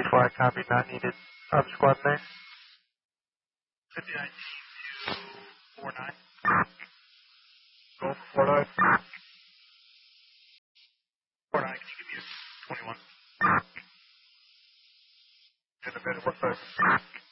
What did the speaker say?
flag copy, not needed. Squad name. 5019-49. Go for 49. 49, can you give me a 21? In the middle, what size?